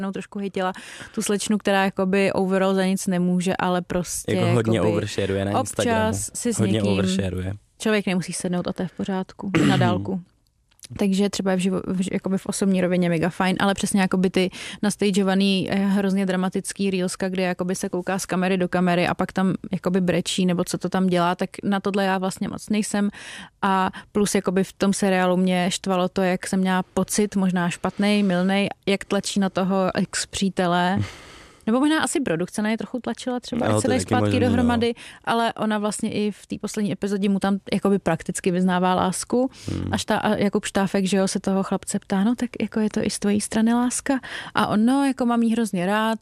trošku hejtila tu slečnu, která jakoby overall za nic nemůže, ale prostě jako hodně overshareuje na Instagramu. Občas si s hodně někým overshareuje. Člověk nemusí sednout a to je v pořádku, na dálku. Takže třeba jakoby v osobní rovině mega fajn, ale přesně jakoby ty nastageovaný hrozně dramatický reelska, kde jakoby se kouká z kamery do kamery a pak tam jakoby brečí nebo co to tam dělá, tak na tohle já vlastně moc nejsem. A plus jakoby v tom seriálu mě štvalo to, jak jsem měla pocit, možná špatnej, mylnej, jak tlačí na toho ex-přítele. Nebo možná asi produkce na ně trochu tlačila třeba, ať se dají zpátky dohromady, ale ona vlastně i v té poslední epizodě mu tam jakoby prakticky vyznává lásku. Až Jakub Štáfek, že jo, se toho chlapce ptá, no tak jako je to i z tvojí strany láska. A on, no, jako mám jí hrozně rád.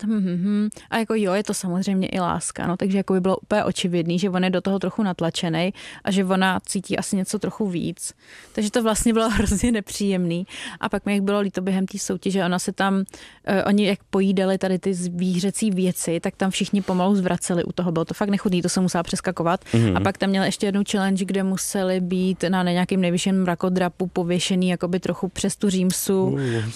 A jako jo, je to samozřejmě i láska. No, takže jako by bylo úplně očividný, že on je do toho trochu natlačený a že ona cítí asi něco trochu víc. Takže to vlastně bylo hrozně nepříjemný. A pak mi jak bylo líto během té soutěže, ona se tam, oni jak pojídali tady ty zvířecí věci, tak tam všichni pomalu zvraceli u toho. Bylo to fakt nechutný, to se musela přeskakovat. A pak tam měla ještě jednu challenge, kde museli být na nějakým nejvyšším mrakodrapu pověšený jakoby trochu přes tu římsu.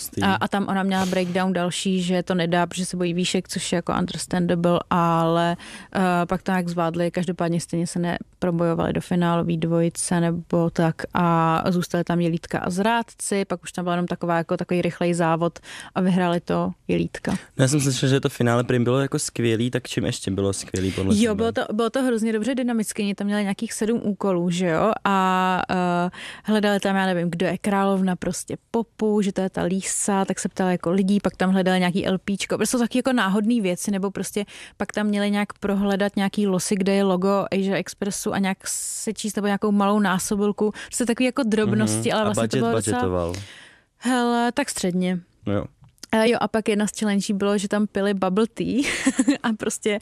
A tam ona měla breakdown další, že to nedá, protože se bojí výšek, což je jako understandable, ale pak to jak zvládli. Každopádně stejně se neprobojovali do finálový dvojice nebo tak a zůstali tam Jelítka a Zrádci, pak už tam byla jenom takový rychlej závod a vyhráli to Jelítka. No, já jsem slyšel, že to finále prým bylo jako skvělý, tak čím ještě bylo skvělý podle Jo, bylo to hrozně dobře dynamické, oni tam měli nějakých 7 úkolů, že jo, a hledali tam, já nevím, kdo je královna prostě popu, že to je ta Lísa, tak se ptali jako lidí, pak tam hledali nějaký LPčko, prostě taky jako náhodný věci, nebo prostě pak tam měli nějak prohledat nějaký losy, kde je logo Asia Expressu a nějak se číst nebo nějakou malou násobilku, prostě takový jako drobnosti, ale vlastně to bylo budgetoval. Hele, tak středně. Jo. Jo, a pak jedna z challenge bylo, že tam pili bubble tea a prostě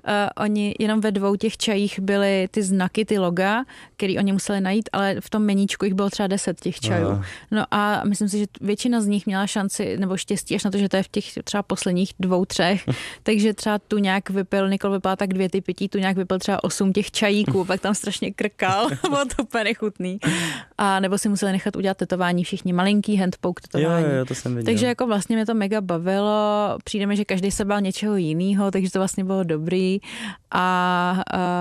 oni jenom ve 2 těch čajích byly ty znaky, ty loga, který oni museli najít, ale v tom meníčku jich bylo třeba 10 těch čajů. Aha. No a myslím si, že většina z nich měla šanci nebo štěstí až na to, že to je v těch třeba posledních 2, 3, takže třeba tu nějak vypil, Nikol vypila tak 2 ty pití, tu nějak vypil třeba 8 těch čajíků, pak tam strašně krkal, bylo to úplně nechutný. A nebo si museli nechat udělat tetování všichni, malinký handpoke tetování. Jo, to jsem viděl. Takže jako vlastně mě to mega bavilo, přijde mi, že každý se bál něčeho jiného, takže to vlastně bylo dobrý a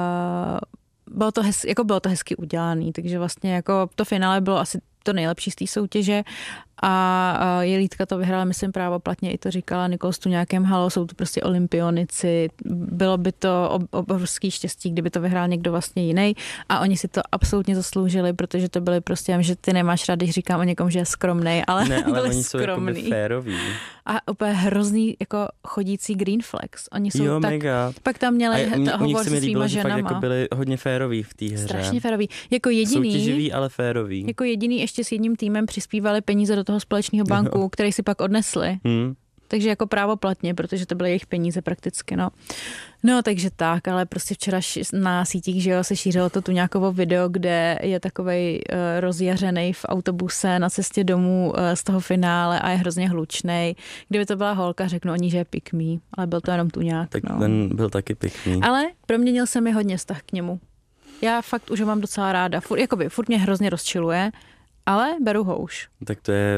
bylo to hezky udělaný, takže vlastně jako to finále bylo asi to nejlepší z té soutěže a Jelítka to vyhrála, myslím, právoplatně, i to říkala Nikol tu nějakém halo, jsou to prostě olympionici, bylo by to obrovský štěstí, kdyby to vyhrál někdo vlastně jiný a oni si to absolutně zasloužili, protože to byly prostě, já vím, že ty nemáš rád, když říkám o někom, že je skromnej, ale ne, ale byli oni jsou skromný. Jako féroví. A úplně hrozný jako chodící green flags. Oni jsou jo, tak, mega. Pak tam měli hovor se svýma ženama. Fakt jako byli hodně féroví v té hře. Strašně féroví. Jako jediný, soutěživý, ale féroví. Jako jediný ještě s jedním týmem přispívali peníze do toho společného banku, který si pak odnesli. Takže jako právoplatně, protože to byly jejich peníze prakticky, no. No, takže tak, ale prostě včera na sítích, že jo, se šířilo to tu nějakovo video, kde je takovej rozjařenej v autobuse na cestě domů z toho finále a je hrozně hlučnej. Kdyby to byla holka, řeknu o ní, že je pick me, ale byl to jenom tu nějak, tak no. Ten byl taky pick me. Ale proměnil se mi hodně vztah k němu. Já fakt už ho mám docela ráda. Furt mě hrozně rozčiluje, ale beru ho už. Tak to je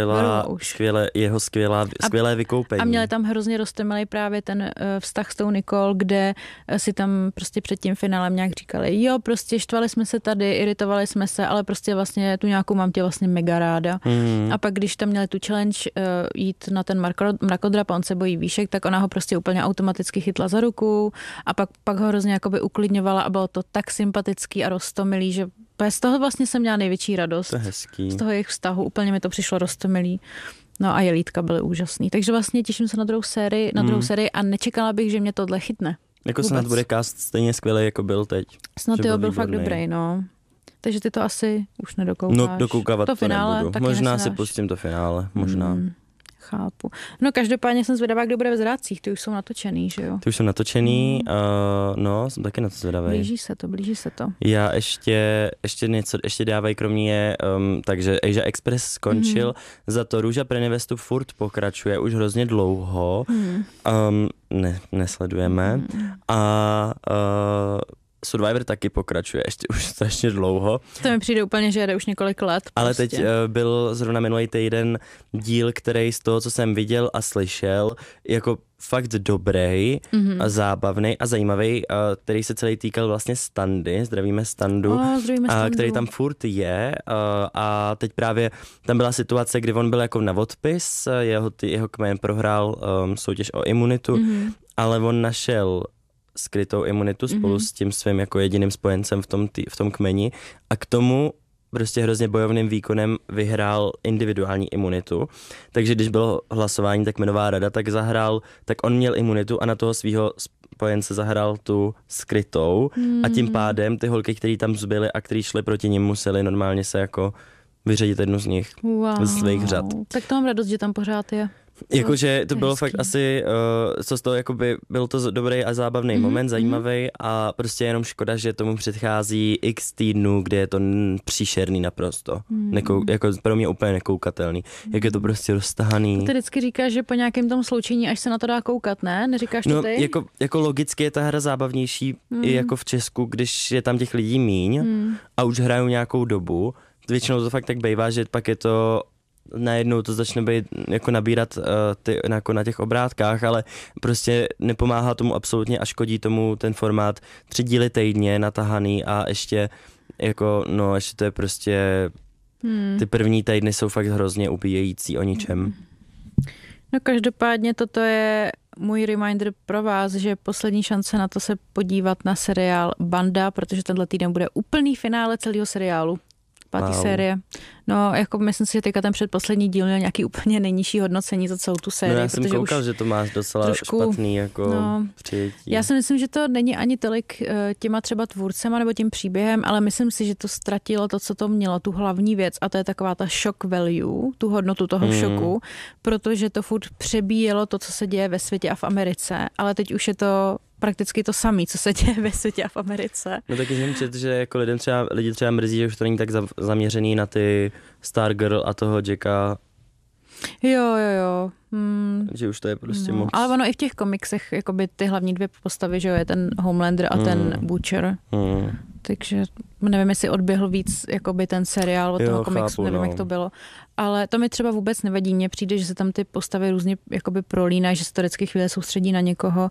skvělé vykoupení. A měli tam hrozně roztomilej právě ten vztah s tou Nikol, kde si tam prostě před tím finálem nějak říkali, jo, prostě štvali jsme se tady, iritovali jsme se, ale prostě vlastně tu nějakou mám tě vlastně mega ráda. A pak když tam měli tu challenge jít na ten mrakodrap a on se bojí výšek, tak ona ho prostě úplně automaticky chytla za ruku a pak ho hrozně jakoby uklidňovala a bylo to tak sympatický a roztomilý, že z toho vlastně jsem měla největší radost. To je hezký. Z toho jejich vztahu. Úplně mi to přišlo roztomilý. No a Jelítka byly úžasný. Takže vlastně těším se na druhou sérii a nečekala bych, že mě tohle chytne. Jako vůbec. Snad bude cast stejně skvělý, jako byl teď. Snad jo, byl fakt dobrý, no. Takže ty to asi už nedokoukáš. No, dokoukávat to finále, nebudu. Možná si pustím to finále, možná. Chápu. No každopádně jsem zvědavá, kdo bude ve Zrádcích. Ty už jsou natočený, že jo? Ty už jsou natočený, no, jsem taky na to zvědavý. Blíží se to. Já ještě dávají kromě, takže Asia Express skončil, za to Růža pre nevestu furt pokračuje už hrozně dlouho, nesledujeme a Survivor taky pokračuje, ještě už strašně dlouho. To mi přijde úplně, že jede už několik let. Ale prostě. teď byl zrovna minulý týden díl, který z toho, co jsem viděl a slyšel, jako fakt dobrý a zábavný a zajímavý, který se celý týkal vlastně Standy, zdravíme Standu, který tam furt je a teď právě tam byla situace, kdy on byl jako na odpis, jeho kmen prohrál soutěž o imunitu, ale on našel skrytou imunitu spolu s tím svým jako jediným spojencem v tom kmeni a k tomu prostě hrozně bojovným výkonem vyhrál individuální imunitu. Takže když bylo hlasování, tak kmenová rada, tak on měl imunitu a na toho svého spojence zahrál tu skrytou a tím pádem ty holky, který tam zbyly a který šli proti nim, museli normálně se jako vyřadit jednu z nich z svých řad. Tak to mám radost, že tam pořád je. Jakože to bylo fakt asi, co z toho, jakoby, byl to dobrý a zábavný moment, zajímavý a prostě jenom škoda, že tomu předchází x týdnů, kde je to příšerný naprosto. Jako pro mě úplně nekoukatelný. Jak je to prostě roztahaný. To ty vždycky říkáš, že po nějakém tom sloučení, až se na to dá koukat, ne? Neříkáš to ty? Jako logicky je ta hra zábavnější i jako v Česku, když je tam těch lidí míň a už hrajou nějakou dobu. Většinou to fakt tak bývá, že pak je to najednou to začne být jako nabírat jako na těch obrátkách, ale prostě nepomáhá tomu absolutně a škodí tomu ten formát 3 díly týdně natahaný a ještě jako, ještě to je prostě ty první týdny jsou fakt hrozně ubíjející o ničem. No každopádně toto je můj reminder pro vás, že poslední šance na to se podívat na seriál Banda, protože tenhle týden bude úplný finále celého seriálu. 5. série. No, jako myslím si, že teďka ten předposlední díl měl nějaký úplně nejnižší hodnocení za celou tu sérii. No, já jsem koukal, že to má docela špatný jako přijetí. Já si myslím, že to není ani tolik těma třeba tvůrcema nebo tím příběhem, ale myslím si, že to ztratilo to, co to mělo, tu hlavní věc a to je taková ta shock value, tu hodnotu toho šoku, protože to furt přebíjelo to, co se děje ve světě a v Americe, ale teď už je to prakticky to samé, co se děje ve světě a v Americe. No taky jsem četl, že jako lidi třeba mrzí, že už to není tak zaměřený na ty Stargirl a toho Jacka. Jo. Že už to je prostě moc. Ale ono i v těch komiksech, jakoby ty hlavní dvě postavy, že jo, je ten Homelander a ten Butcher. Takže nevím, jestli odběhl víc jakoby ten seriál od toho komiksu, nevím, jak to bylo. Ale to mi třeba vůbec nevadí. Mně přijde, že se tam ty postavy různě jakoby prolínají, že se to vždycky chvíle soustředí na někoho.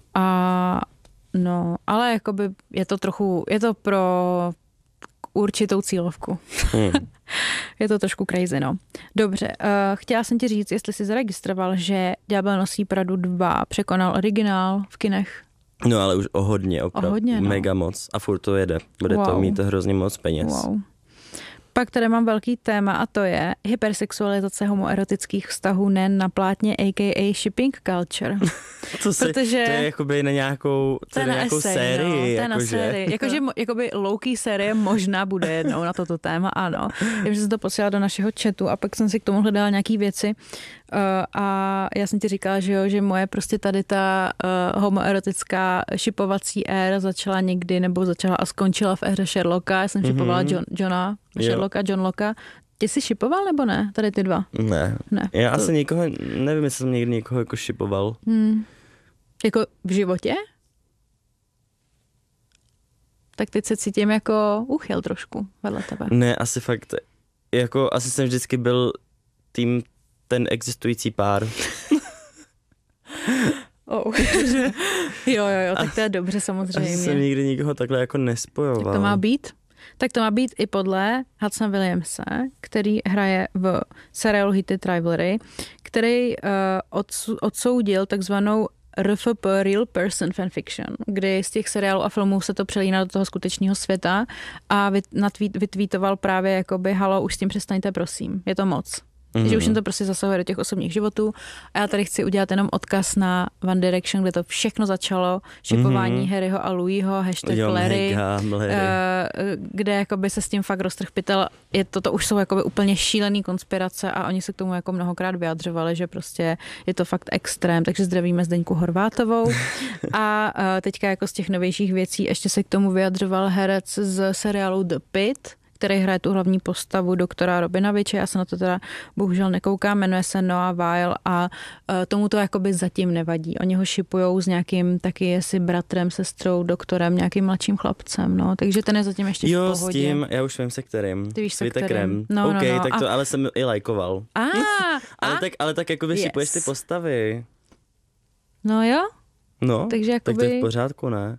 Ale jakoby je to pro určitou cílovku. Je to trošku crazy, no. Dobře, chtěla jsem ti říct, jestli jsi zaregistroval, že Ďábel nosí Pradu 2 překonal originál v kinech. No ale už o hodně, opravdu. Mega moc. A furt to jede. Bude to mít hrozně moc peněz. Wow. Pak tady mám velký téma a to je hypersexualizace homoerotických vztahů nejen na plátně, a.k.a. shipping culture. To je jakoby na nějakou sérii. To je na sérii. Jakoby low-key série možná bude jednou na toto téma, ano. Já jsem to posílala do našeho chatu a pak jsem si k tomu hledala nějaký věci. A já jsem ti říkala, že moje prostě tady ta homoerotická šipovací éra začala někdy, nebo začala a skončila v éře Sherlocka. Já jsem šipovala Johna Sherlocka, John Locka. Ty jsi šipoval nebo ne? Tady ty dva? Ne. Já asi nikoho, nevím, jestli jsem někdy někoho jako šipoval. Jako v životě? Tak teď se cítím jako uchyl trošku vedle tebe. Ne, asi fakt, jako asi jsem vždycky byl ten existující pár. Jo, tak to je dobře samozřejmě. Asi jsem nikdy nikoho takhle jako nespojoval. Tak to má být? Tak to má být i podle Hudsona Williamse, který hraje v seriálu Heated Rivalry, který odsoudil takzvanou RFP, Real Person Fanfiction, kdy z těch seriálů a filmů se to přelíná do toho skutečného světa a vytweetoval právě jakoby halo, už s tím přestaňte, prosím, je to moc. Že už jim to prostě zasahuje do těch osobních životů. A já tady chci udělat jenom odkaz na One Direction, kde to všechno začalo. Šipování Harryho a Louisho, #Larry, kde jakoby se s tím fakt roztrh pytel. To už jsou jakoby úplně šílený konspirace a oni se k tomu jako mnohokrát vyjadřovali, že prostě je to fakt extrém. Takže zdravíme Zdeňku Horvátovou. A teďka jako z těch novějších věcí ještě se k tomu vyjadřoval herec z seriálu The Pitt, který hraje tu hlavní postavu doktora Robinoviče. Já se na to teda bohužel nekoukám, jmenuje se Noah Weil a tomu to jakoby zatím nevadí. Oni ho šipujou s nějakým taky jestli bratrem, sestrou, doktorem, nějakým mladším chlapcem, no. Takže ten je zatím ještě v pohodě. Jo, s tím, já už vím se kterým. Ty víš se kterým. No, OK, no. tak to ale jsem i lajkoval. Ale tak jako Yes. šipuješ ty postavy. No jo. No, Takže jakoby... tak to je v pořádku, ne?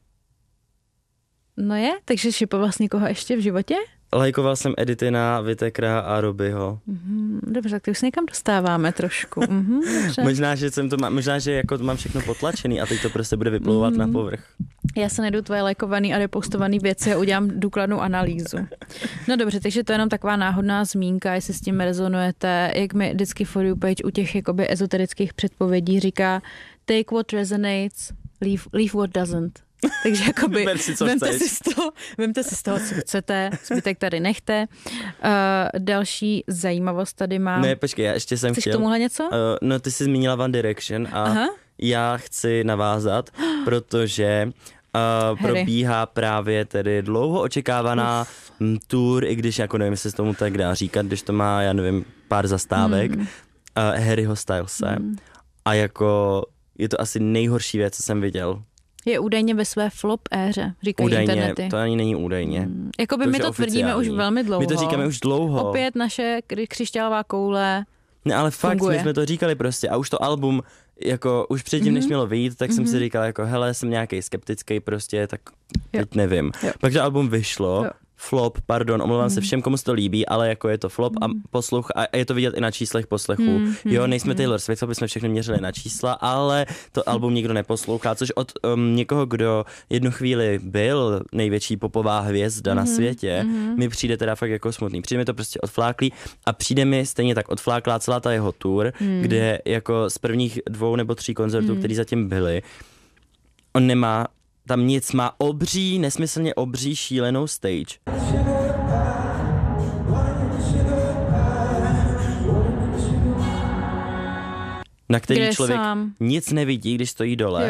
No je, takže šipoval jsi někoho ještě v životě? Lajkoval jsem Editina, Whittakera a Robbieho. Dobře, tak ty už se někam dostáváme trošku. Dobře. možná, že jako to mám všechno potlačený a teď to prostě bude vyplouvat na povrch. Já se najdu tvoje lajkovaný a repostovaný věci a udělám důkladnou analýzu. No dobře, takže to je jenom taková náhodná zmínka, jestli s tím rezonujete, jak mi vždycky For You page u těch jakoby ezoterických předpovědí říká take what resonates, leave what doesn't. Takže jakoby vemte si z toho, co chcete, zbytek tady nechte. Další zajímavost tady mám. Ne, počkej, já ještě jsem Chceš chtěl. Chceš tomuhle něco? No, ty jsi zmínila One Direction a já chci navázat, protože probíhá právě tedy dlouho očekávaná tour, i když jako nevím, jestli se tomu tak dá říkat, když to má, já nevím, pár zastávek, Harryho Stylese. A jako je to asi nejhorší věc, co jsem viděl. Je údajně ve své flop éře, říkají internety. To ani není údajně. Jakoby my to tvrdíme už velmi dlouho. My to říkáme už dlouho. Opět naše křišťálová koule. Ne, ale fakt, funguje. my jsme to říkali prostě a už to album, jako už předtím, než mělo vyjít, tak jsem si říkal jako hele, jsem nějaký skeptický prostě, tak teď nevím. Jo. Pak to album vyšlo, flop, pardon, omlouvám se všem, komu se to líbí, ale jako je to flop a posluch a je to vidět i na číslech poslechů. Jo, nejsme Taylor Swift, aby jsme všechno měřili na čísla, ale to album nikdo neposlouchá, což od někoho, kdo jednu chvíli byl největší popová hvězda na světě, mi přijde teda fakt jako smutný. Přijde mi to prostě odfláklý a přijde mi stejně tak odfláklá celá ta jeho tour, kde jako z prvních 2 nebo 3 koncertů, který zatím byly, on nemá tam nic, má nesmyslně obří šílenou stage. Na který člověk nic nevidí, když stojí dole. Jo.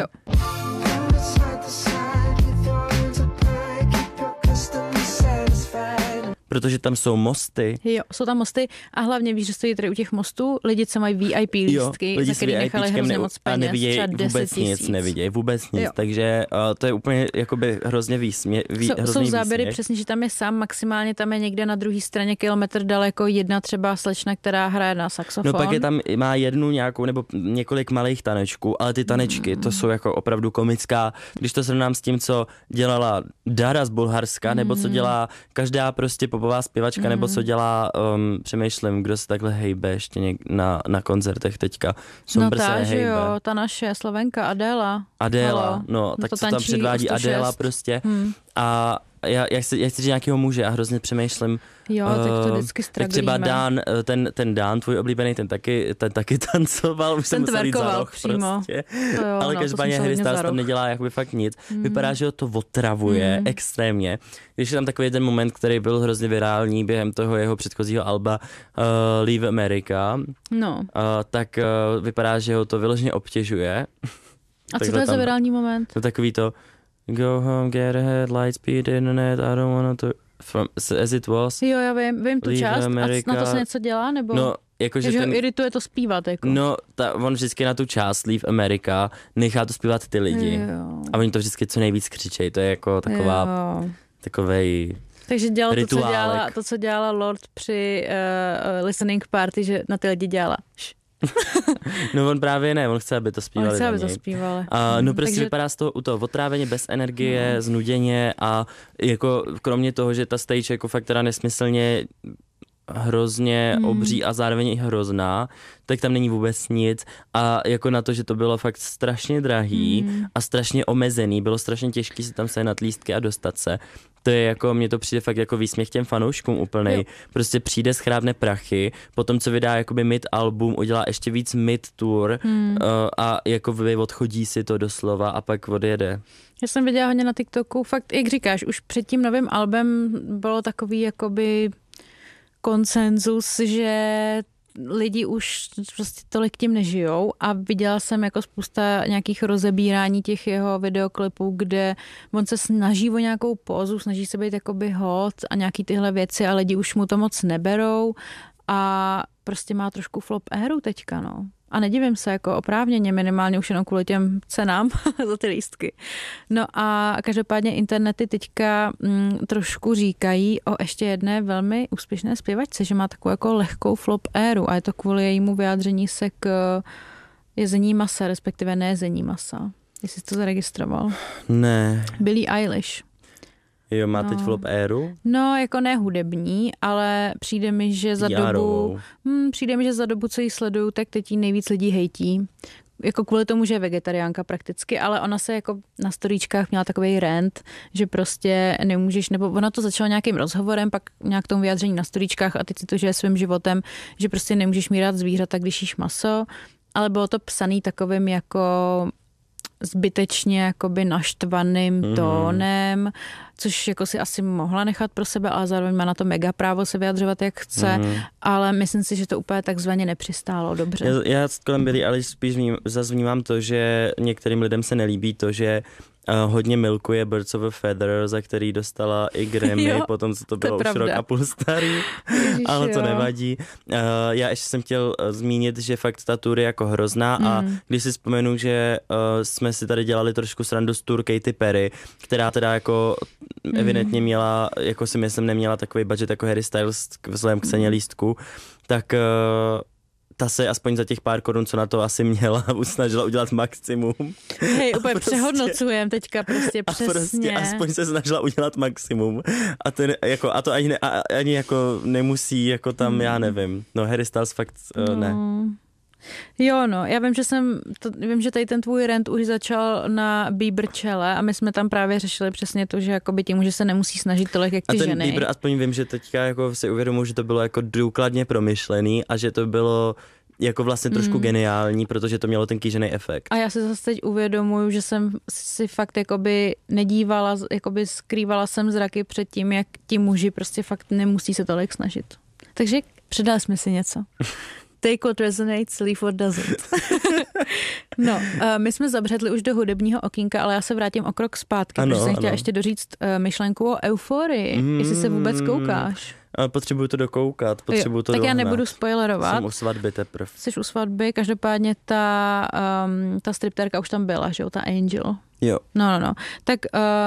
Protože tam jsou mosty. Jo, jsou tam mosty a hlavně víš, že stojí tady u těch mostů lidi, co mají VIP lístky, za který nechali hrozně moc peněz. A nevidějí vůbec nic, takže to je úplně jakoby hrozně Jsou záběry přesně, že tam je sám, maximálně tam je někde na druhé straně kilometr daleko jedna třeba slečna, která hraje na saxofon. No pak je tam, má jednu nějakou nebo několik malých tanečků, ale ty tanečky, to jsou jako opravdu komická, když to srovnám s tím, co dělala Dara z Bulharska, nebo co dělá každá prostě popová zpěvačka, nebo co dělá, přemýšlím, kdo se takhle hejbe ještě na koncertech teďka. No ta, že jo, ta naše Slovenka Adéla. No, tak co tam předvádí Adéla prostě. A já chci říct nějakého muže a hrozně přemýšlím. Jo, tak to vždycky tak třeba Dan, ten Dan, tvůj oblíbený, ten taky tancoval, už jsem musel jít za roh prostě. Jo, ale každopádně Harry Styles tam nedělá jakoby fakt nic. Vypadá, že ho to otravuje extrémně. Když je tam takový ten moment, který byl hrozně virální během toho jeho předchozího alba Leave America, tak vypadá, že ho to vyloženě obtěžuje. A co to je za virální moment? To takový to go home, get ahead, light speed, internet, I don't wanna to... as it was. Jo, já vím tu část. America. A na to se něco dělá, nebo? No, jakože ten... irituje to zpívat, jako. No, on vždycky na tu část Leave America nechá to zpívat ty lidi. Jo. A oni to vždycky co nejvíc křičejí. To je jako takovej takže dělal to, co dělala Lord při listening party, že na ty lidi dělala. No on právě ne, on chce, aby to zpívali. On chce, aby to zpívali. No prostě takže... vypadá z toho u toho otráveně, bez energie, znuděně a jako kromě toho, že ta stage jako fakt teda nesmyslně hrozně obří a zároveň i hrozná, tak tam není vůbec nic a jako na to, že to bylo fakt strašně drahý a strašně omezený, bylo strašně těžké si tam sehnat lístky a dostat se. To je jako, mně to přijde fakt jako výsměch těm fanouškům úplnej. Prostě přijde, schrábne prachy, potom co vydá jakoby mid album, udělá ještě víc mid tour a jako odchodí si to doslova a pak odjede. Já jsem viděla hodně na TikToku, fakt, jak říkáš, už před tím novým albem bylo takový jakoby konsenzus, že lidi už prostě tolik tím nežijou a viděla jsem jako spousta nějakých rozebírání těch jeho videoklipů, kde on se snaží o nějakou pózu, snaží se být jakoby hot a nějaký tyhle věci a lidi už mu to moc neberou a prostě má trošku flop éru teďka, no. A nedivím se, jako oprávněně, minimálně už jenom kvůli těm cenám za ty lístky. No a každopádně internety teďka trošku říkají o ještě jedné velmi úspěšné zpěvačce, že má takovou jako lehkou flop éru a je to kvůli jejímu vyjádření se k jezení masa, respektive nejezení masa. Jestli jsi to zaregistroval. Ne. Billie Eilish. Jo, má teď flop éru? No, jako ne hudební, ale přijde mi, že za dobu, co ji sleduju, tak teď jí nejvíc lidí hejtí. Jako kvůli tomu, že je vegetariánka prakticky, ale ona se jako na storíčkách měla takovej rant, že prostě nemůžeš, nebo ona to začala nějakým rozhovorem, pak nějak tomu vyjádření na storíčkách a teď si to žije svým životem, že prostě nemůžeš mírat zvířata, když jíš maso, ale bylo to psaný takovým jako zbytečně jakoby naštvaným tónem, což jako si asi mohla nechat pro sebe, ale zároveň má na to mega právo se vyjadřovat, jak chce, ale myslím si, že to úplně takzvaně nepřistálo dobře. Já kolem Billie Eilish spíš zase vnímám to, že některým lidem se nelíbí to, že hodně milkuje Birds of a Feather, za který dostala i Grammy, potom co to bylo už rok a půl starý, ale to nevadí. Já ještě jsem chtěl zmínit, že fakt ta tour je jako hrozná a když si vzpomenu, že jsme si tady dělali trošku srandu z tour Katy Perry, která teda jako evidentně měla, jako si myslím, neměla takový budget jako Harry Styles vzhledem k ceně lístku, tak ta se aspoň za těch pár korun, co na to asi měla, snažila udělat maximum. Hej, úplně prostě, přehodnocujem teďka prostě přesně. A prostě aspoň se snažila udělat maximum. A to ani jako nemusí, jako tam, já nevím. No Harry Styles fakt ne. Jo, no, já vím, že tady ten tvůj rant už začal na Bieber čele a my jsme tam právě řešili přesně to, že jakoby tím, že se nemusí snažit tolik jak ty ženy. A ten Bieber, aspoň vím, že teďka jako si uvědomuji, že to bylo jako důkladně promyšlený a že to bylo jako vlastně trošku geniální, protože to mělo ten kýžený efekt. A já si zase teď uvědomuju, že jsem si fakt jakoby nedívala, jakoby skrývala jsem zraky před tím, jak ti muži prostě fakt nemusí se tolik snažit. Takže předali jsme si něco. Take what resonates, leave what doesn't. No, my jsme zabředli už do hudebního okýnka, ale já se vrátím o krok zpátky, protože jsem chtěla ještě doříct myšlenku o euforii, jestli se vůbec koukáš. Potřebuju to dokoukat, potřebuju to tak dohnat. já nebudu spoilerovat. Jsem u svatby teprve. Jsi u svatby, každopádně ta striptérka už tam byla, že jo, ta Angel. Jo. No. Tak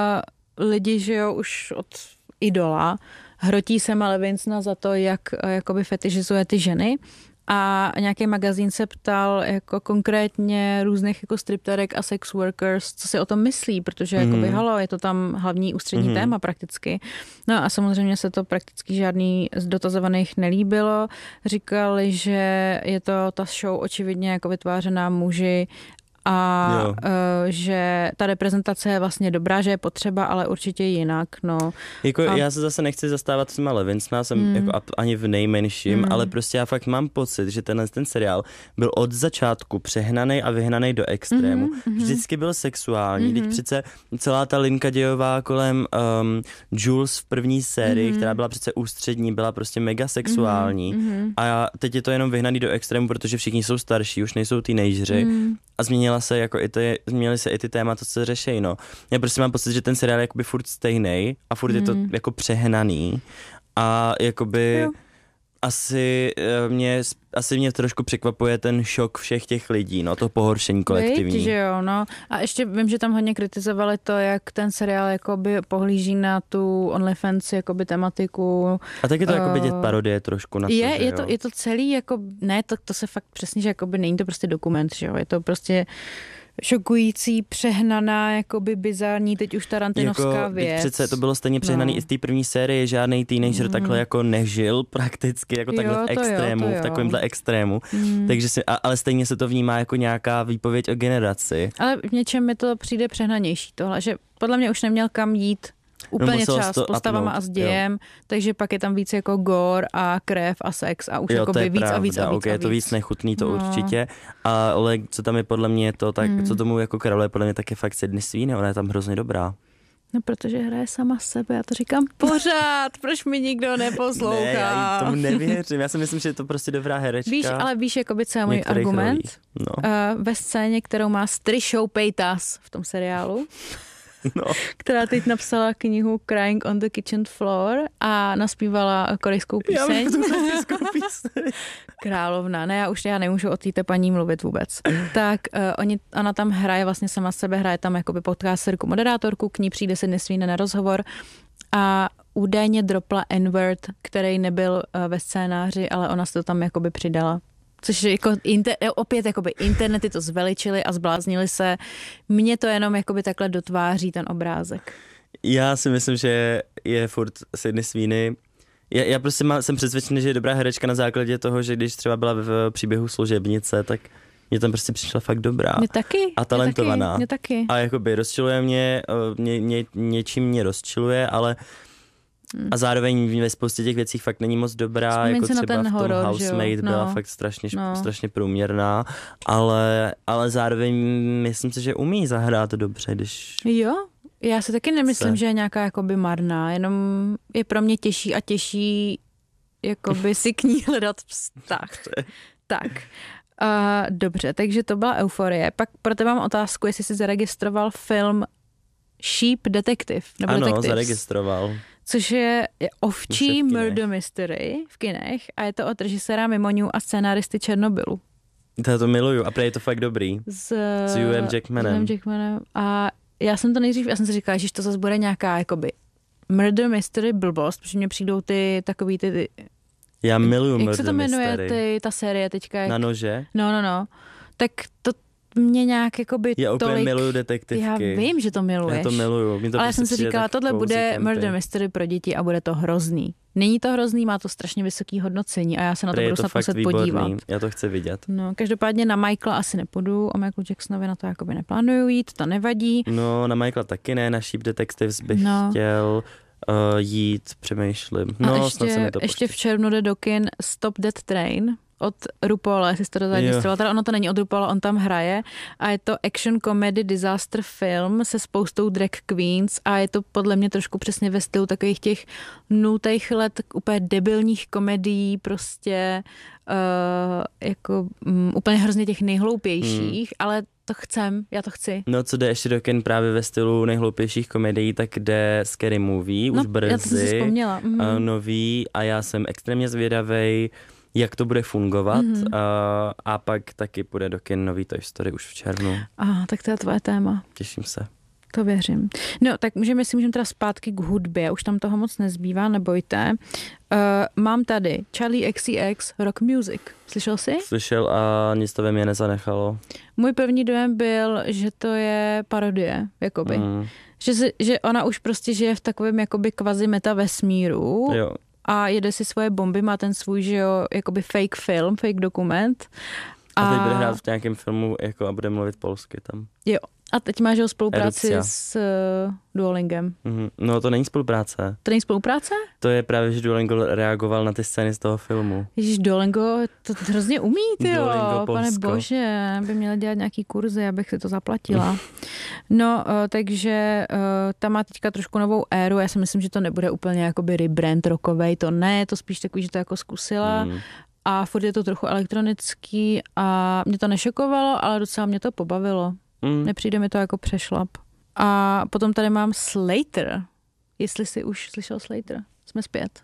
lidi, že jo, už od idola hrotí Sama Levinsona za to, jak jakoby fetišizuje ty ženy. A nějaký magazín se ptal jako konkrétně různých jako stripterek a sex workers, co si o tom myslí, protože jakoby, halo, je to tam hlavní ústřední téma prakticky. No a samozřejmě se to prakticky žádný z dotazovaných nelíbilo. Říkali, že je to ta show očividně jako vytvářená muži a že ta reprezentace je vlastně dobrá, že je potřeba, ale určitě jinak, no. Jako já se zase nechci zastávat Sama Levinsona, jsem jako ani v nejmenším, ale prostě já fakt mám pocit, že ten seriál byl od začátku přehnaný a vyhnaný do extrému. Vždycky byl sexuální, teď přece celá ta linka dějová kolem Jules v první sérii, která byla přece ústřední, byla prostě mega sexuální a teď je to jenom vyhnaný do extrému, protože všichni jsou starší, už nejsou teenageři a změnily se i ty témata, co se řeší, no. Já prostě mám pocit, že ten seriál je jakoby furt stejnej a furt je to jako přehnaný a jakoby asi mě trošku překvapuje ten šok všech těch lidí, no, to pohoršení kolektivní. Víš, že jo, no. A ještě vím, že tam hodně kritizovali to, jak ten seriál jakoby pohlíží na tu OnlyFans jakoby tematiku. A tak je to jakoby dět parodie trošku na to, je to celý, jako, ne, to se fakt přesně, že jakoby není to prostě dokument, že jo, je to prostě šokující, přehnaná, jakoby bizarní, teď už tarantinovská jako, věc. Přece to bylo stejně přehnaný i z té první série, žádný teenager takhle jako nežil prakticky, jako takhle v extrému, v takovémhle extrému. Takže ale stejně se to vnímá jako nějaká výpověď o generaci. Ale v něčem mi to přijde přehnanější tohle, že podle mě už neměl kam jít úplně třeba s postavama a s dějem, takže pak je tam víc jako gore a krev a sex a už jako by víc a víc. Je to víc nechutný, to určitě. Ale co tam je podle mě to, tak co tomu jako králuje podle mě tak je fakt Sydney Sweeney, ona je tam hrozně dobrá. No, protože hraje sama sebe, já to říkám pořád, proč mi nikdo neposlouchá? Ne, já tomu nevěřím, já si myslím, že je to prostě dobrá herečka. Víš, jakoby co je můj argument? No. Ve scéně, kterou má s Trishou Paytas v tom seriálu, no. která teď napsala knihu Crying on the Kitchen Floor a naspívala korejskou píseň. Královna. Ne, já nemůžu o této paní mluvit vůbec. Tak ona tam hraje vlastně sama sebe, hraje tam jakoby podcasterku, moderátorku, k ní přijde Sydney Sweeney na rozhovor a údajně dropla N-word, který nebyl ve scénáři, ale ona se to tam jakoby přidala. Což jako opět jakoby internety to zveličili a zbláznili se. Mně to jenom jakoby takhle dotváří ten obrázek. Já si myslím, že je furt Sydney Sweeney. Já prostě jsem přesvědčený, že je dobrá herečka na základě toho, že když třeba byla v Příběhu služebnice, tak mě tam prostě přišla fakt dobrá. Mě taky. A talentovaná. Mě taky. A jakoby rozčiluje něčím mě rozčiluje, ale a zároveň ve spoustě těch věcí fakt není moc dobrá, Vzpomín jako třeba třeba ten v tom horor, Housemaid byla fakt strašně průměrná, ale zároveň myslím si, že umí zahrát dobře, když... Jo, já si taky nemyslím, že je nějaká jakoby marná, jenom je pro mě těžší a těžší jakoby si k ní hledat vztah. Tak. Dobře, takže to byla Euforie. Pak pro tebe mám otázku, jestli jsi zaregistroval film Sheep Detective. Nebo ano, Detectives. Zaregistroval. Což je ovčí murder mystery v kinech a je to od režiséra Mimoniu a scénáristy Černobylu. To miluju a prej je to fakt dobrý. S Hughem Jackmanem. A já jsem si říkala, že to zase bude nějaká jakoby murder mystery blbost, protože mně přijdou ty takový ty... Já miluju murder mystery. Jak se to jmenuje ta série teďka? Na nože? No. Tak to mě nějak jakoby já úplně tolik... miluju detektivky. Já vím, že to miluješ. Já to miluju. Ale já jsem si říkala, tohle bude murder mystery pro děti a bude to hrozný. Není to hrozný, má to strašně vysoký hodnocení a já se na to budu snad muset podívat. Já to chci vidět. No, každopádně na Michaela asi nepůjdu, o Michaelu Jacksonovi na to jakoby neplánuju jít, to nevadí. No, na Michaela taky ne, na Sheep Detectives bych chtěl jít, přemýšlím. No, ještě v červnu jde do kin Stop That Train od RuPaula, jestli jsi to zaregistroval. Teda ono to není od RuPaula, on tam hraje a je to action comedy disaster film se spoustou drag queens a je to podle mě trošku přesně ve stylu takových těch nultých let úplně debilních komedií, prostě jako úplně hrozně těch nejhloupějších, ale já to chci. No, co jde ještě do kin právě ve stylu nejhloupějších komedií, tak jde Scary Movie, už brzy, já to si vzpomněla. nový a já jsem extrémně zvědavej, jak to bude fungovat a pak taky půjde do kin nový Toy Story už v červnu. Tak to je tvoje téma. Těším se. To věřím. No, tak můžeme teda zpátky k hudbě, už tam toho moc nezbývá, nebojte. Mám tady Charlie XCX Rock Music. Slyšel jsi? Slyšel a nic to ve mě nezanechalo. Můj první dojem byl, že to je parodie, jakoby. Že ona už prostě žije v takovém jakoby kvazi meta vesmíru. Jo. A jede si svoje bomby, má ten svůj, že jo, jakoby fake film, fake dokument. A teď bude hrát v nějakém filmu jako a bude mluvit polsky tam. Jo. A teď máš ho spolupráci s Duolingem. No to není spolupráce. To není spolupráce? To je právě, že Duolingo reagoval na ty scény z toho filmu. Ježiš, Duolingo to hrozně umí, tyjo. Pane bože, by měla dělat nějaký kurzy, abych si to zaplatila. No, takže tam má teďka trošku novou éru. Já si myslím, že to nebude úplně jakoby rebrand rockovej, to ne, to spíš takový, že to jako zkusila. A furt je to trochu elektronický a mě to nešokovalo, ale docela mě to pobavilo. Nepřijde mi to jako přešlap. A potom tady mám Slater. Jestli jsi už slyšel Slater. Jsme zpět.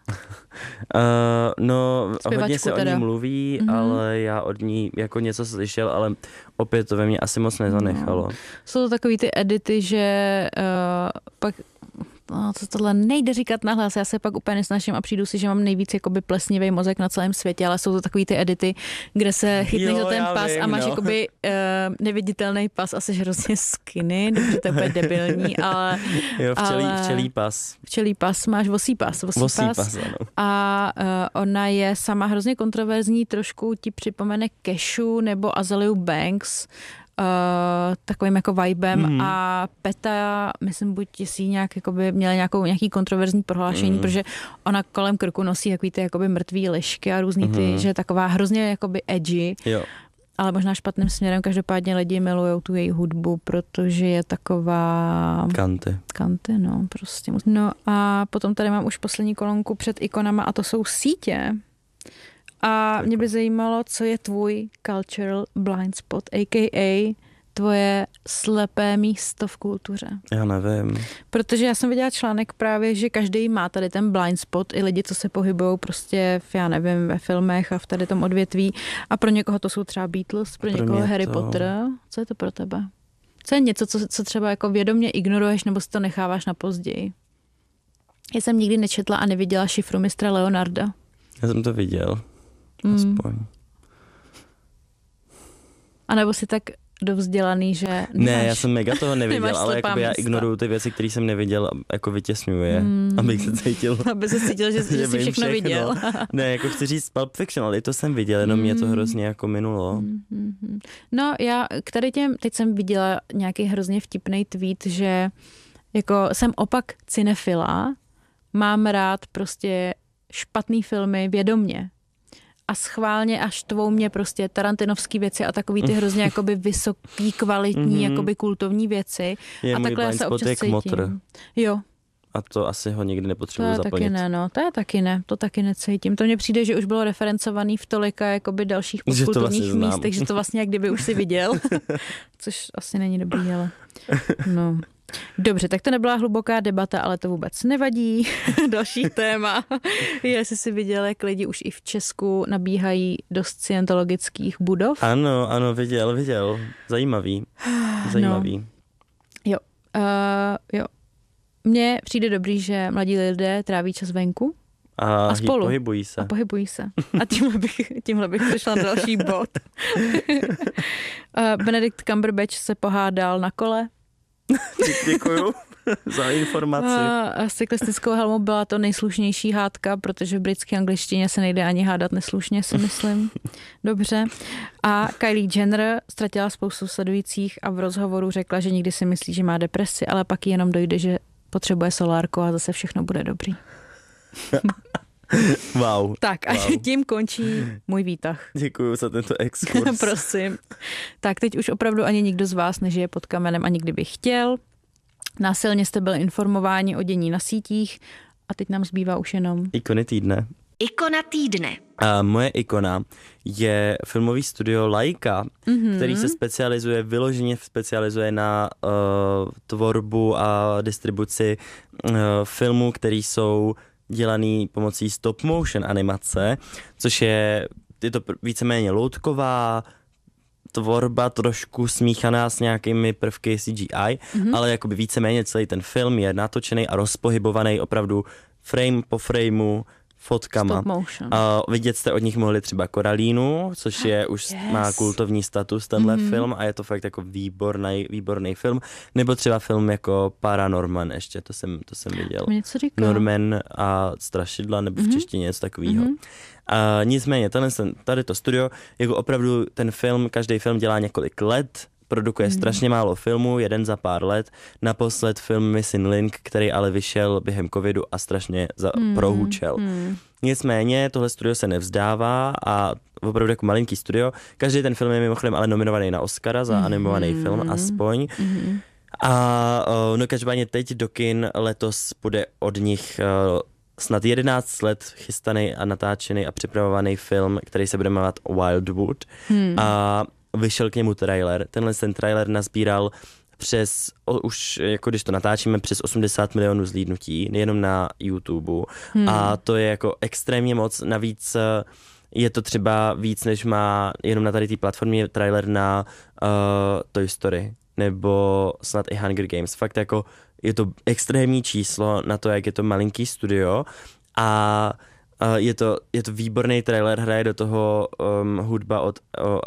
No, hodně se o ní mluví, ale já od ní jako něco slyšel, ale opět to ve mně asi moc nezanechalo. No. Jsou to takový ty edity, že pak... No, co tohle nejde říkat nahlas, já se pak úplně nesnažím a přijdu si, že mám nejvíc jakoby plesnivý mozek na celém světě, ale jsou to takový ty edity, kde se chytneš za ten pas a máš jakoby neviditelný pas a jsi hrozně skinny, dobře, to je úplně debilní, ale... Jo, včelí pas. Včelí pas, máš vosí pas. Ano. A ona je sama hrozně kontroverzní, trošku ti připomene Keshu nebo Azalea Banks, takovým jako vibem a PETA, myslím, buď si nějak jakoby měla nějaký kontroverzní prohlášení, protože ona kolem krku nosí takový ty jakoby mrtvý lišky a různý ty, že je taková hrozně jakoby edgy. Jo. ale možná špatným směrem. Každopádně lidi milujou tu její hudbu, protože je taková... Kanty, no, prostě. No a potom tady mám už poslední kolonku před ikonama a to jsou sítě. A mě by zajímalo, co je tvůj cultural blind spot, a.k.a. tvoje slepé místo v kultuře. Já nevím. Protože já jsem viděla článek právě, že každý má tady ten blind spot, i lidi, co se pohybují prostě, já nevím, ve filmech a v tady tom odvětví. A pro někoho to jsou třeba Beatles, pro někoho Harry Potter. Co je to pro tebe? Co je něco, co třeba jako vědomě ignoruješ nebo si to necháváš na později? Já jsem nikdy nečetla a neviděla šifru mistra Leonarda. Já jsem to viděl. Aspoň. A nebo si tak dovzdělaný, že... Ne, já jsem mega toho neviděl, ale jakoby já ignoruju ty věci, které jsem neviděl, jako vytěsňuju je, abych se cítil... Aby se cítil, že jsi všechno viděl. Ne, jako chci říct Pulp Fiction, ale i to jsem viděl, jenom mě to hrozně jako minulo. No já k tady těm, teď jsem viděla nějaký hrozně vtipný tweet, že jako jsem opak cinefila, mám rád prostě špatný filmy vědomně. A schválně až štvou mě prostě tarantinovský věci a takový ty hrozně jakoby vysoký, kvalitní, jakoby kultovní věci. Je a takhle já se občas cítím. Kmotr. Jo. A to asi ho nikdy nepotřebuji zaplnit. Taky ne, no. To taky necítím. To mně přijde, že už bylo referencovaný v tolika jakoby dalších kulturních místech, že to vlastně jak kdyby už si viděl. Což asi není dobrý, ale no. Dobře, tak to nebyla hluboká debata, ale to vůbec nevadí. Další téma je, jestli si viděl, jak lidi už i v Česku nabíhají do scientologických budov. Ano, viděl. Zajímavý. No. Jo. Mně přijde dobrý, že mladí lidé tráví čas venku a spolu. Pohybují se. A tímhle bych přišla na další bod. Benedict Cumberbatch se pohádal na kole. Děkuju za informaci. A s cyklistickou helmou byla to nejslušnější hádka, protože v britské angličtině se nejde ani hádat neslušně, si myslím. Dobře. A Kylie Jenner ztratila spoustu sledujících a v rozhovoru řekla, že nikdy si myslí, že má depresi, ale pak jí jenom dojde, že potřebuje solárko a zase všechno bude dobrý. Wow. Tak a tím končí můj výtah. Děkuju za tento exkurs. Prosím. Tak teď už opravdu ani nikdo z vás nežije pod kamenem a nikdy by chtěl. Násilně jste byli informováni o dění na sítích a teď nám zbývá už jenom... Ikony týdne. Ikona týdne. A moje ikona je filmový studio Laika, který se vyloženě specializuje na tvorbu a distribuci filmů, který jsou dělaný pomocí stop motion animace, což je to víceméně loutková tvorba, trošku smíchaná s nějakými prvky CGI, ale jakoby víceméně celý ten film je natočený a rozpohybovaný opravdu frame po frameu fotkama. Vidět jste od nich mohli třeba Koralínu, což je už má kultovní status tenhle film a je to fakt jako výborný film. Nebo třeba film jako Paranorman ještě, to jsem viděl. Něco říká. Norman a strašidla, nebo v češtině něco takového. Nicméně, tady to studio, jako opravdu ten film, každý film dělá několik let, produkuje strašně málo filmů, jeden za pár let. Naposled film Missing Link, který ale vyšel během covidu a strašně prohučel. Nicméně tohle studio se nevzdává a opravdu jako malinký studio. Každý ten film je mimochodem ale nominovaný na Oscara za animovaný film aspoň. A no každopádně teď do kin letos bude od nich snad 11 let chystaný a natáčený a připravovaný film, který se bude jmenovat Wildwood. A vyšel k němu trailer. Ten trailer nazbíral už jako když to natáčíme, přes 80 milionů zhlídnutí, nejenom na YouTube. A to je jako extrémně moc. Navíc je to třeba víc, než má jenom na tady té platformě trailer na Toy Story nebo snad i Hunger Games. Fakt jako je to extrémní číslo na to, jak je to malinký studio a je to výborný trailer, hraje do toho hudba od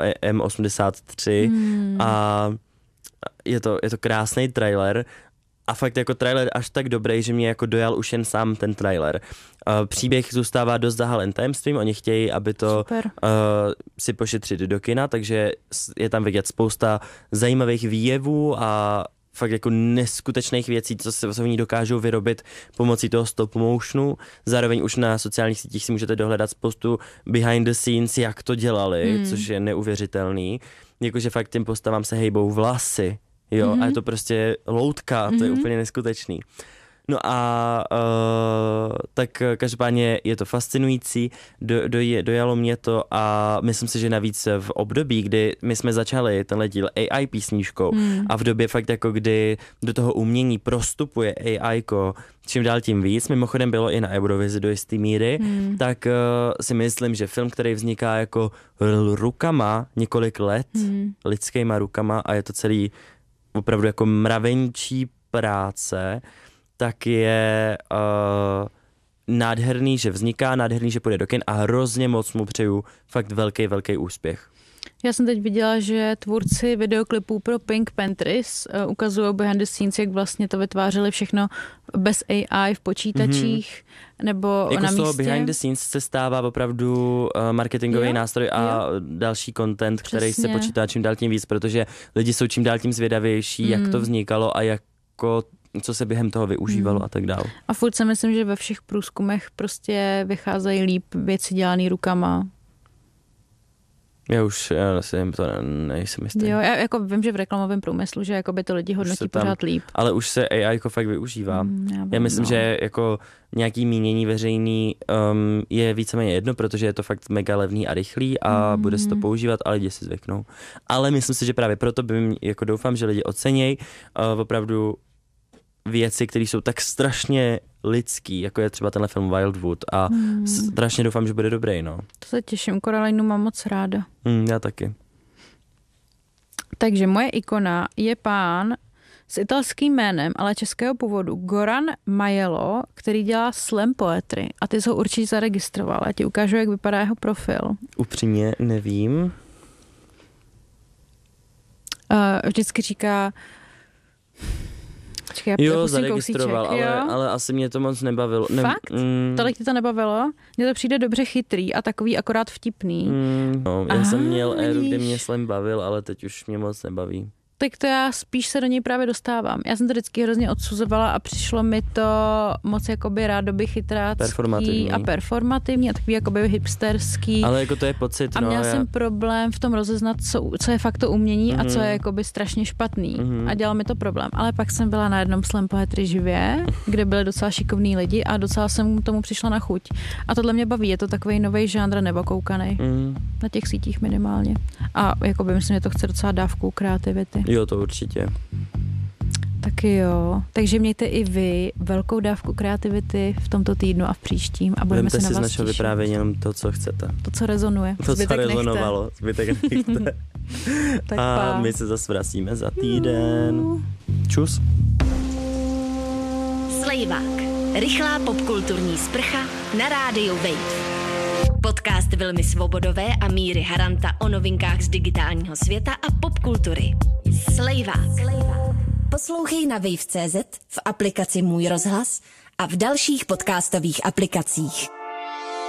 M83 a je to krásný trailer a fakt jako trailer až tak dobrý, že mě jako dojal už jen sám ten trailer. Příběh zůstává dost zahalen tajemstvím, oni chtějí, aby to si pošetřit do kina, takže je tam vidět spousta zajímavých výjevů a fakt jako neskutečných věcí, co se oni dokážou vyrobit pomocí toho stop motionu. Zároveň už na sociálních sítích si můžete dohledat spoustu behind the scenes, jak to dělali, což je neuvěřitelný. Jakože fakt těm postavám se hejbou vlasy, jo, a je to prostě loutka, to je úplně neskutečný. No a tak každopádně je to fascinující, dojalo mě to a myslím si, že navíc v období, kdy my jsme začali tenhle díl AI písničkou a v době fakt jako kdy do toho umění prostupuje AI-ko čím dál tím víc, mimochodem bylo i na Eurovizi do jistý míry, tak si myslím, že film, který vzniká jako rukama několik let, lidskýma rukama a je to celý opravdu jako mravenčí práce, tak je nádherný, že vzniká, nádherný, že půjde do kin a hrozně moc mu přeju fakt velký úspěch. Já jsem teď viděla, že tvůrci videoklipů pro Pink Panthers ukazují behind the scenes, jak vlastně to vytvářeli všechno bez AI v počítačích nebo jako na místě. Z toho behind the scenes se stává opravdu marketingový nástroj a další content, který se počítá čím dál tím víc, protože lidi jsou čím dál tím zvědavější, jak to vznikalo a jako co se během toho využívalo a tak dále. A furt si myslím, že ve všech průzkumech prostě vycházejí líp věci dělané rukama. Já si to nejsem jistý. Jo, já jako vím, že v reklamovém průmyslu, že jako by to lidi hodnotí pořád líp. Ale už se AI jako fakt využívá. Já myslím, že jako nějaký mínění veřejný je víceméně jedno, protože je to fakt mega levný a rychlý a bude se to používat a lidi si zvyknou. Ale myslím si, že právě proto jako doufám, že lidi ocenějí opravdu věci, které jsou tak strašně lidský, jako je třeba tenhle film Wildwood a strašně doufám, že bude dobrý, no. To se těším, Coralinu mám moc ráda. Já taky. Takže moje ikona je pán s italským jménem, ale českého původu, Goran Majelo, který dělá slam poetry a ty jsi ho určitě zaregistroval. Já ti ukážu, jak vypadá jeho profil. Upřímně nevím. Vždycky říká... Jo, zaregistroval, ale asi mě to moc nebavilo. Fakt? Tolik ti to nebavilo? Mně to přijde dobře chytrý a takový akorát vtipný. Já jsem měl éru, kdy mě slam bavil, ale teď už mě moc nebaví. Tak to já spíš se do něj právě dostávám. Já jsem to vždycky hrozně odsuzovala a přišlo mi to moc jakoby rádoby chytrácký a performativní a takový jakoby hipsterský. Ale jako to je pocit, a měla jsem problém v tom rozeznat, co je fakt to umění a co je jakoby strašně špatný. A dělal mi to problém. Ale pak jsem byla na jednom slam poetry živě, kde byly docela šikovní lidi a docela jsem tomu přišla na chuť. A tohle mě baví, je to takový nový žánr nebo koukanej. Na těch sítích minimálně. A jakoby myslím, že to chce docela dávku kreativity. Jo, to určitě. Taky jo. Takže mějte i vy velkou dávku kreativity v tomto týdnu a v příštím a budeme se na vás těšit. Vemte si z našeho vyprávění jenom to, co chcete. To, co rezonuje. To, co rezonovalo. Zbytek nechte. Tak a my se zase vracíme za týden. Čus. Slejvák. Rychlá popkulturní sprcha na rádiu Wave. Podcast Vilmy Svobodové a Míry Haranta o novinkách z digitálního světa a popkultury. Slejvák. Poslouchej na wave.cz, v aplikaci Můj rozhlas a v dalších podcastových aplikacích.